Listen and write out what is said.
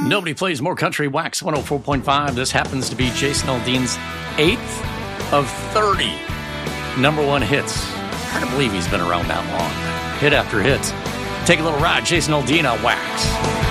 Nobody plays more country. Wax 104.5. This happens to be Jason Aldean's 8th of 30 number one hits. Hard to believe he's been around that long. Hit after hit. Take a little ride. Jason Aldean on Wax.